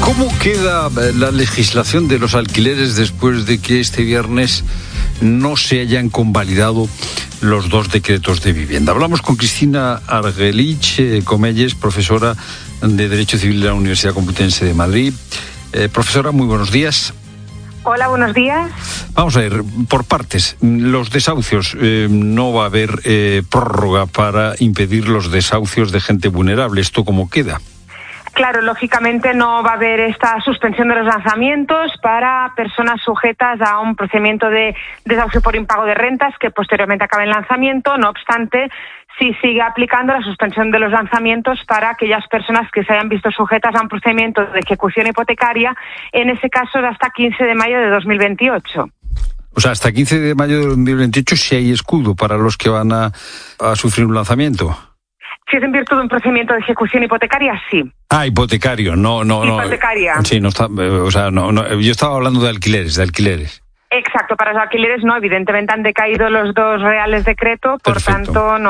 ¿Cómo queda la legislación de los alquileres después de que este viernes no se hayan convalidado los dos decretos de vivienda? Hablamos con Cristina Argelich Comelles, profesora de Derecho Civil de la Universidad Complutense de Madrid. Profesora, muy buenos días. Hola, buenos días. Vamos a ver, por partes. Los desahucios, no va a haber prórroga para impedir los desahucios de gente vulnerable. ¿Esto cómo queda? Claro, lógicamente no va a haber esta suspensión de los lanzamientos para personas sujetas a un procedimiento de desahucio por impago de rentas que posteriormente acabe en lanzamiento. No obstante, sí sigue aplicando la suspensión de los lanzamientos para aquellas personas que se hayan visto sujetas a un procedimiento de ejecución hipotecaria, en ese caso hasta 15 de mayo de 2028. O sea, hasta 15 de mayo de 2028 sí hay escudo para los que van a sufrir un lanzamiento. Si es en virtud de un procedimiento de ejecución hipotecaria, sí. Ah, hipotecario, no. Hipotecaria. Sí, no está, o sea, no, yo estaba hablando de alquileres. Exacto, para los alquileres no, evidentemente han decaído los dos reales decretos, por Perfecto. tanto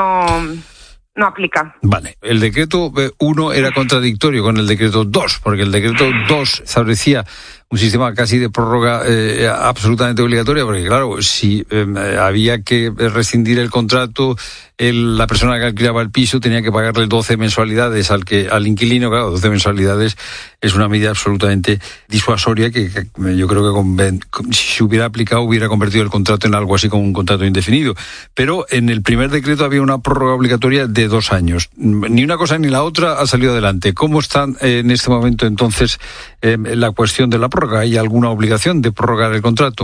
no aplica. Vale, el decreto 1 era contradictorio con el decreto 2, porque el decreto 2 establecía un sistema casi de prórroga absolutamente obligatoria, porque claro, si había que rescindir el contrato, la persona que alquilaba el piso tenía que pagarle 12 mensualidades al inquilino. Claro, 12 mensualidades es una medida absolutamente disuasoria que yo creo que si se hubiera aplicado hubiera convertido el contrato en algo así como un contrato indefinido. Pero en el primer decreto había una prórroga obligatoria de 2 años. Ni una cosa ni la otra ha salido adelante. ¿Cómo está en este momento entonces la cuestión de la prórroga? ¿Hay alguna obligación de prorrogar el contrato?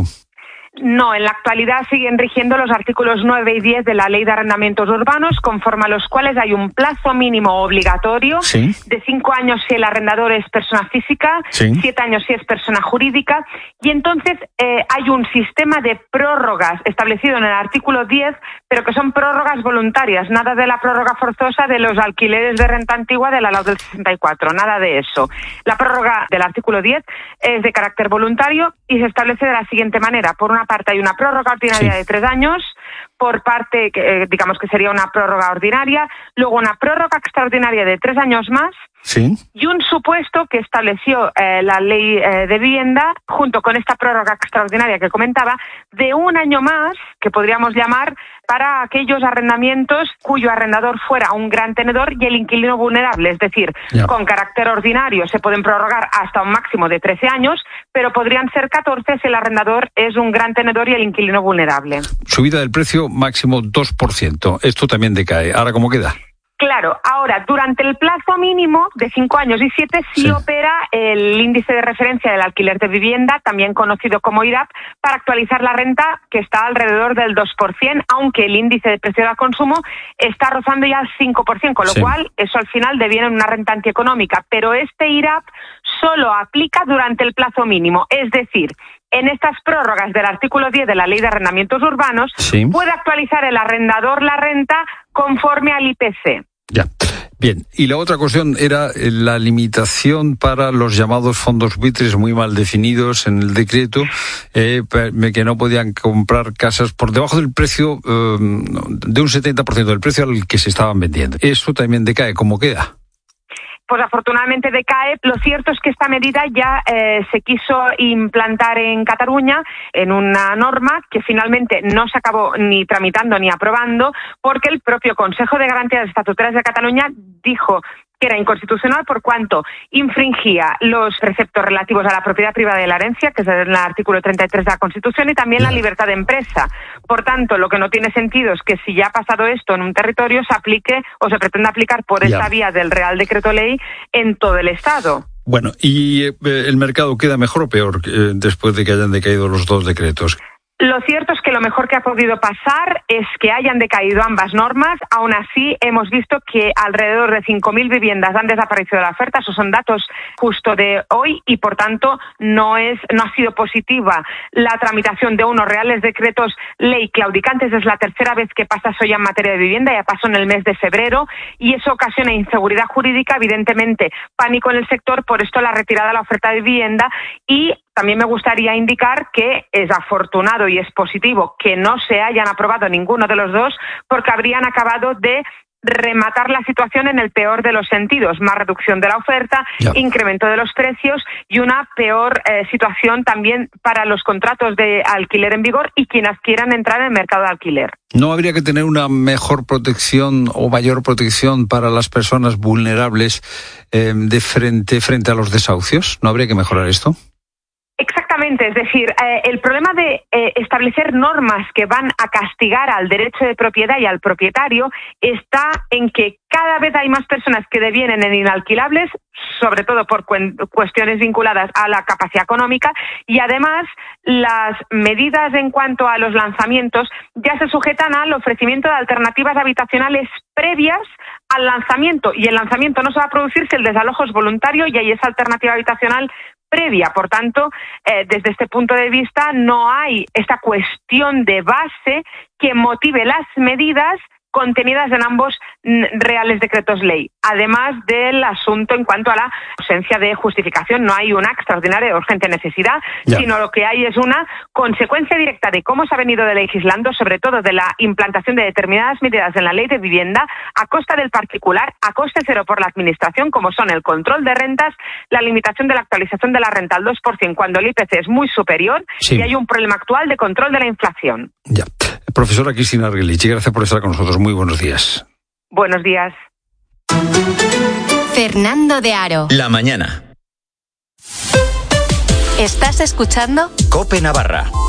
No, en la actualidad siguen rigiendo los artículos 9 y 10 de la Ley de Arrendamientos Urbanos, conforme a los cuales hay un plazo mínimo obligatorio de 5 años si el arrendador es persona física, 7 años si es persona jurídica, y entonces hay un sistema de prórrogas establecido en el artículo 10, pero que son prórrogas voluntarias, nada de la prórroga forzosa de los alquileres de renta antigua de la LAU del 64, nada de eso. La prórroga del artículo 10 es de carácter voluntario y se establece de la siguiente manera. Por una parte hay una prórroga ordinaria de 3 años, por parte, digamos que sería una prórroga ordinaria, luego una prórroga extraordinaria de 3 años más, y un supuesto que estableció la ley de vivienda, junto con esta prórroga extraordinaria que comentaba, de 1 año más, que podríamos llamar para aquellos arrendamientos cuyo arrendador fuera un gran tenedor y el inquilino vulnerable, es decir, con carácter ordinario se pueden prorrogar hasta un máximo de 13 años, pero podrían ser 14 si el arrendador es un gran tenedor y el inquilino vulnerable. Subida del precio máximo 2%. Esto también decae. ¿Ahora cómo queda? Claro, ahora, durante el plazo mínimo de 5 años y 7 sí opera el índice de referencia del alquiler de vivienda, también conocido como IRAP, para actualizar la renta, que está alrededor del 2%, aunque el índice de precio al consumo está rozando ya el 5%, con lo cual eso al final deviene una renta antieconómica. Pero este IRAP solo aplica durante el plazo mínimo, es decir, en estas prórrogas del artículo 10 de la Ley de Arrendamientos Urbanos, puede actualizar el arrendador la renta conforme al IPC. Ya. Bien, y la otra cuestión era la limitación para los llamados fondos buitres muy mal definidos en el decreto, que no podían comprar casas por debajo del precio, de un 70% del precio al que se estaban vendiendo. Eso también decae. ¿Cómo queda? Pues afortunadamente decae. Lo cierto es que esta medida ya se quiso implantar en Cataluña en una norma que finalmente no se acabó ni tramitando ni aprobando, porque el propio Consejo de Garantías Estatutarias de Cataluña dijo que era inconstitucional por cuanto infringía los preceptos relativos a la propiedad privada y la herencia, que es el artículo 33 de la Constitución, y también la libertad de empresa. Por tanto, lo que no tiene sentido es que si ya ha pasado esto en un territorio, se aplique o se pretenda aplicar por esta vía del Real Decreto Ley en todo el Estado. Bueno, ¿y el mercado queda mejor o peor después de que hayan decaído los dos decretos? Lo cierto es que lo mejor que ha podido pasar es que hayan decaído ambas normas. Aún así, hemos visto que alrededor de 5.000 viviendas han desaparecido de la oferta. Esos son datos justo de hoy y, por tanto, no ha sido positiva la tramitación de unos reales decretos ley claudicantes. Es la tercera vez que pasa eso ya en materia de vivienda. Ya pasó en el mes de febrero y eso ocasiona inseguridad jurídica, evidentemente pánico en el sector. Por esto la retirada de la oferta de vivienda. Y también me gustaría indicar que es afortunado y es positivo que no se hayan aprobado ninguno de los dos, porque habrían acabado de rematar la situación en el peor de los sentidos, más reducción de la oferta, incremento de los precios y una peor situación también para los contratos de alquiler en vigor y quienes quieran entrar en el mercado de alquiler. ¿No habría que tener una mejor protección o mayor protección para las personas vulnerables frente a los desahucios? ¿No habría que mejorar esto? Exactamente, es decir, el problema de establecer normas que van a castigar al derecho de propiedad y al propietario está en que cada vez hay más personas que devienen en inalquilables, sobre todo por cuestiones vinculadas a la capacidad económica, y además las medidas en cuanto a los lanzamientos ya se sujetan al ofrecimiento de alternativas habitacionales previas al lanzamiento, y el lanzamiento no se va a producir si el desalojo es voluntario y hay esa alternativa habitacional previa. Por tanto, desde este punto de vista no hay esta cuestión de base que motive las medidas contenidas en ambos reales decretos ley. Además del asunto en cuanto a la ausencia de justificación, no hay una extraordinaria de urgente necesidad, sino lo que hay es una consecuencia directa de cómo se ha venido legislando, sobre todo de la implantación de determinadas medidas en la ley de vivienda a costa del particular, a coste cero por la administración, como son el control de rentas, la limitación de la actualización de la renta al 2% cuando el IPC es muy superior y hay un problema actual de control de la inflación. Ya. Profesora Cristina Arguilich, gracias por estar con nosotros. Muy buenos días. Buenos días. Fernando de Aro. La mañana. ¿Estás escuchando? COPE Navarra.